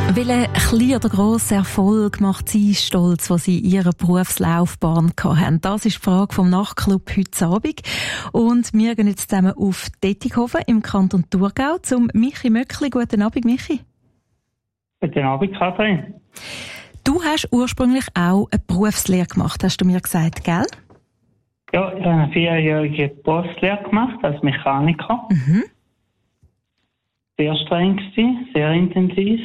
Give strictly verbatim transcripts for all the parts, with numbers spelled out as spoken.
Welchen kleinen oder grossen Erfolg macht Sie stolz, was Sie in Ihrer Berufslaufbahn hatten? Das ist die Frage vom Nachtclub heute Abend. Und wir gehen jetzt zusammen auf Dettighofen im Kanton Thurgau zum Michi Möckli. Guten Abend, Michi. Guten Abend, Kathrin. Du hast ursprünglich auch eine Berufslehre gemacht, hast du mir gesagt, gell? Ja, ich habe eine vierjährige Berufslehre gemacht als Mechaniker. Mhm. Sehr streng gewesen, sehr intensiv.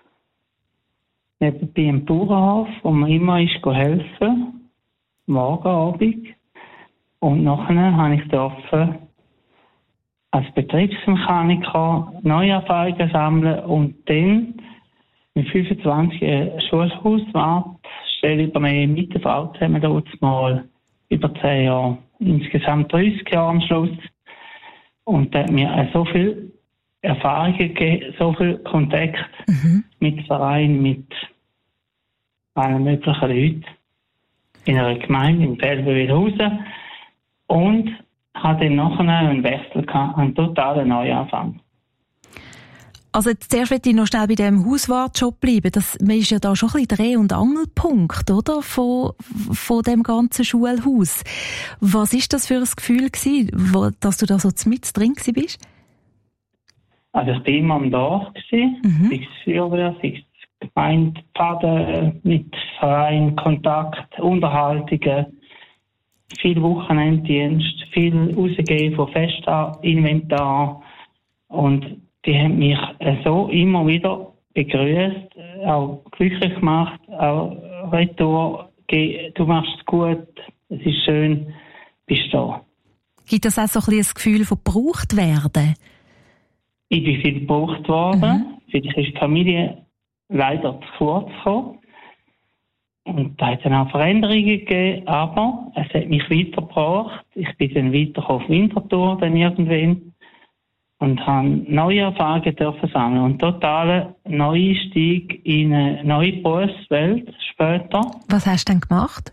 Nebenbei im Bauernhof, wo man immer ist helfen, morgen, Abend. Und nachher habe ich dürfen als Betriebsmechaniker neue Erfahrungen sammeln und dann mit fünfundzwanzig eine Schulhauswartstelle übernehmen mit der Frau zusammen dort mal über zehn Jahre, insgesamt dreißig Jahre am Schluss. Und da hat mir so viel Erfahrungen gegeben, so viel Kontakt mhm. mit Vereinen, mit allen möglichen Leuten in einer Gemeinde in Belbewilhausen und hatte dann nachher einen Wechsel gehabt, einen totalen Neuanfang. Also zuerst möchte ich noch schnell bei diesem Hauswartjob bleiben. Das, man ist ja da schon ein bisschen Dreh- und Angelpunkt, oder? Von, von dem ganzen Schulhaus. Was ist das für ein Gefühl gewesen, wo, dass du da so mit drin bist? Also ich war immer am Dorf, mhm. sei es Feuerwehr, sei es Gemeindepfaden, mit Verein, Kontakt, Unterhaltungen, viel Wochenenddienst, viel rausgehen von Festinventar und die haben mich so immer wieder begrüßt, auch glücklich gemacht, auch retour, du machst es gut, es ist schön, bist da. Gibt das auch so ein bisschen das Gefühl von gebraucht werden? Ich bin viel gebraucht worden. Mhm. Vielleicht ist die Familie leider zu kurz gekommen. Und da hat es dann auch Veränderungen gegeben, aber es hat mich weitergebracht. Ich bin dann weiter auf Winterthur dann irgendwann und habe neue Erfahrungen dürfen sammeln und totalen Neueinstieg in eine neue Berufswelt später. Was hast du denn gemacht?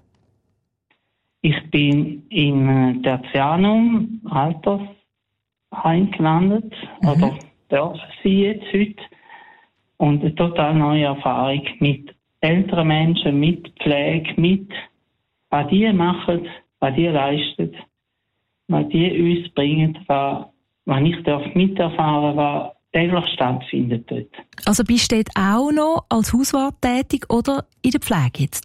Ich bin im Tertianum Altersheim gelandet, mhm. oder dürfen sie jetzt heute. Und eine total neue Erfahrung mit älteren Menschen, mit Pflege, mit was die machen, was die leisten, was die uns bringen, was was ich darf miterfahren, was täglich stattfindet dort. Also bist du dort auch noch als Hauswart tätig oder in der Pflege jetzt?